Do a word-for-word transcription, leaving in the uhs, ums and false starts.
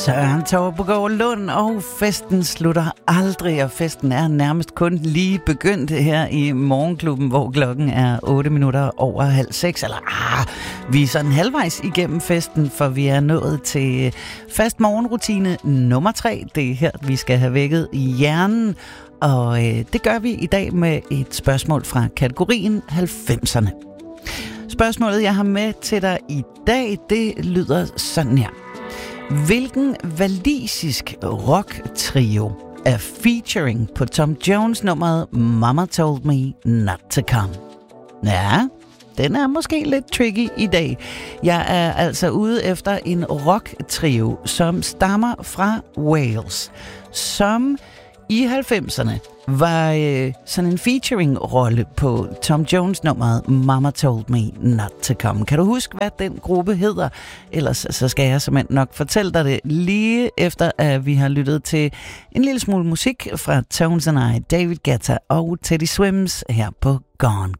Søren Torpegaard Lund, og festen slutter aldrig, og festen er nærmest kun lige begyndt her i Morgenklubben, hvor klokken er otte minutter over halv seks. Eller ah, vi er sådan halvvejs igennem festen, for vi er nået til fast morgenrutine nummer tre. Det er her, vi skal have vækket i hjernen, og øh, det gør vi i dag med et spørgsmål fra kategorien halvfemserne. Spørgsmålet, jeg har med til dig i dag, det lyder sådan her. Hvilken walisisk rock-trio er featuring på Tom Jones-nummeret Mama Told Me Not To Come? Ja, den er måske lidt tricky i dag. Jeg er altså ude efter en rock-trio, som stammer fra Wales, som i halvfemserne var øh, sådan en featuring-rolle på Tom Jones-nummeret Mama Told Me Not To Come. Kan du huske, hvad den gruppe hedder? Ellers så skal jeg simpelthen nok fortælle dig det lige efter, at vi har lyttet til en lille smule musik fra Tones and I, David Guetta og Teddy Swims her på Gone